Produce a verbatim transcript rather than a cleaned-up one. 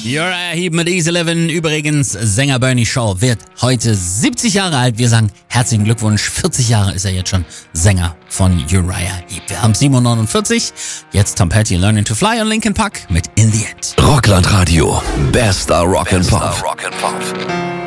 Uriah Heep mit Easy Livin'. Übrigens, Sänger Bernie Shaw wird heute siebzig Jahre alt. Wir sagen herzlichen Glückwunsch. vierzig Jahre ist er jetzt schon Sänger von Uriah Heep. Wir haben sieben Uhr neunundvierzig. Jetzt Tom Petty, Learning to Fly und Linkin Park mit In the End. Rockland Radio. Bester Rock and Pop.